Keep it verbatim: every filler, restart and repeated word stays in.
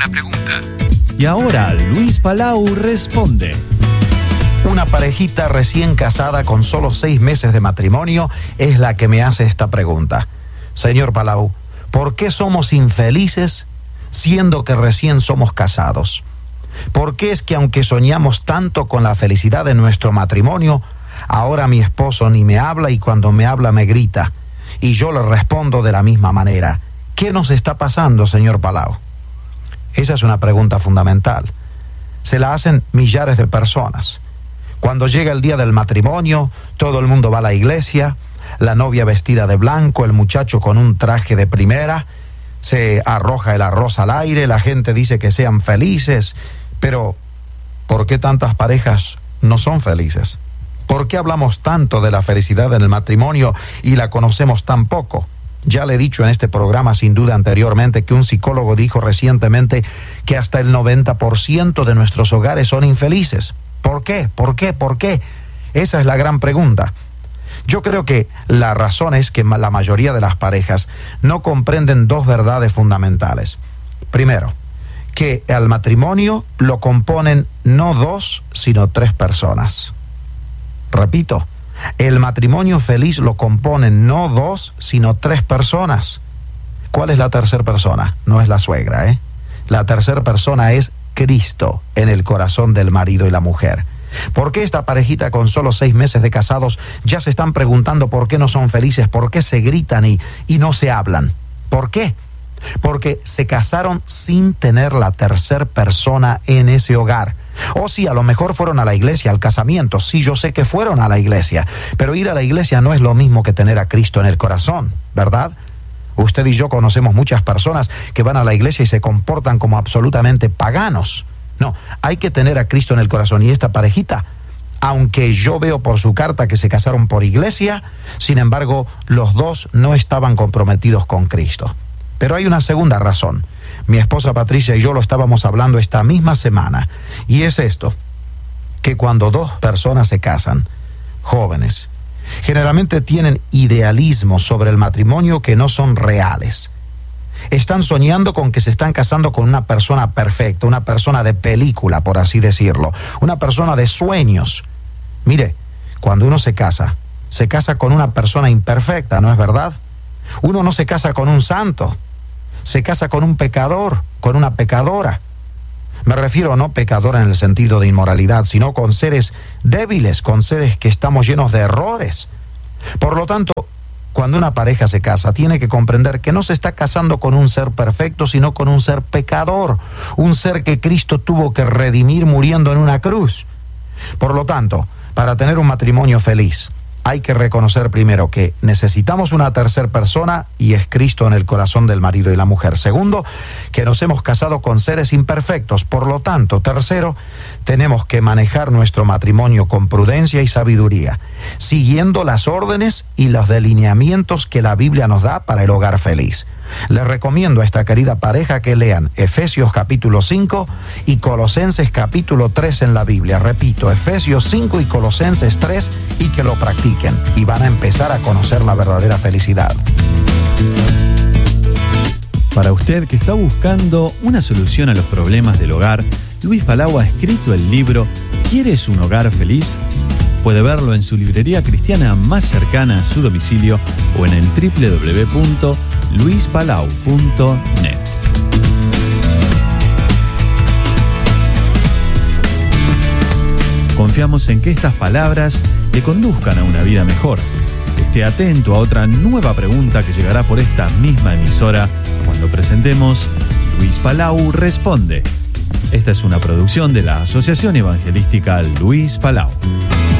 pregunta. Y ahora Luis Palau responde. Una parejita recién casada con solo seis meses de matrimonio es la que me hace esta pregunta. Señor Palau, ¿por qué somos infelices siendo que recién somos casados? ¿Por qué es que aunque soñamos tanto con la felicidad de nuestro matrimonio, ahora mi esposo ni me habla y cuando me habla me grita? Y yo le respondo de la misma manera. ¿Qué nos está pasando, señor Palau? Esa es una pregunta fundamental. Se la hacen millares de personas. Cuando llega el día del matrimonio, todo el mundo va a la iglesia, la novia vestida de blanco, el muchacho con un traje de primera, se arroja el arroz al aire, la gente dice que sean felices, pero ¿por qué tantas parejas no son felices? ¿Por qué hablamos tanto de la felicidad en el matrimonio y la conocemos tan poco? Ya le he dicho en este programa sin duda anteriormente que un psicólogo dijo recientemente que hasta el noventa por ciento de nuestros hogares son infelices. ¿Por qué? ¿Por qué? ¿Por qué? Esa es la gran pregunta. Yo creo que la razón es que la mayoría de las parejas no comprenden dos verdades fundamentales. Primero, que el matrimonio lo componen no dos, sino tres personas. Repito, el matrimonio feliz lo componen no dos, sino tres personas. ¿Cuál es la tercera persona? No es la suegra, ¿eh? La tercera persona es Cristo en el corazón del marido y la mujer. ¿Por qué esta parejita con solo seis meses de casados ya se están preguntando por qué no son felices? ¿Por qué se gritan y, y no se hablan? ¿Por qué? Porque se casaron sin tener la tercera persona en ese hogar. O sí, a lo mejor fueron a la iglesia, al casamiento. Sí, yo sé que fueron a la iglesia. Pero ir a la iglesia no es lo mismo que tener a Cristo en el corazón, ¿verdad? Usted y yo conocemos muchas personas que van a la iglesia y se comportan como absolutamente paganos. No, hay que tener a Cristo en el corazón. Y esta parejita, aunque yo veo por su carta que se casaron por iglesia, sin embargo, los dos no estaban comprometidos con Cristo. Pero hay una segunda razón. Mi esposa Patricia y yo lo estábamos hablando esta misma semana. Y es esto, que cuando dos personas se casan, jóvenes, generalmente tienen idealismos sobre el matrimonio que no son reales. Están soñando con que se están casando con una persona perfecta, una persona de película, por así decirlo, una persona de sueños. Mire, cuando uno se casa, se casa con una persona imperfecta, ¿no es verdad? Uno no se casa con un santo, se casa con un pecador, con una pecadora. Me refiero no pecadora en el sentido de inmoralidad, sino con seres débiles, con seres que estamos llenos de errores. Por lo tanto, cuando una pareja se casa, tiene que comprender que no se está casando con un ser perfecto, sino con un ser pecador, un ser que Cristo tuvo que redimir muriendo en una cruz. Por lo tanto, para tener un matrimonio feliz, hay que reconocer primero que necesitamos una tercera persona y es Cristo en el corazón del marido y la mujer. Segundo, que nos hemos casado con seres imperfectos. Por lo tanto, tercero, tenemos que manejar nuestro matrimonio con prudencia y sabiduría, siguiendo las órdenes y los delineamientos que la Biblia nos da para el hogar feliz. Les recomiendo a esta querida pareja que lean Efesios capítulo cinco y Colosenses capítulo tres en la Biblia. Repito, Efesios cinco y Colosenses tres, y que lo practiquen y van a empezar a conocer la verdadera felicidad. Para usted que está buscando una solución a los problemas del hogar, Luis Palau ha escrito el libro ¿Quieres un hogar feliz? Puede verlo en su librería cristiana más cercana a su domicilio o en el doble u doble u doble u punto luis palau punto net. Confiamos en que estas palabras le conduzcan a una vida mejor. Esté atento a otra nueva pregunta que llegará por esta misma emisora cuando presentemos Luis Palau Responde. Esta es una producción de la Asociación Evangelística Luis Palau.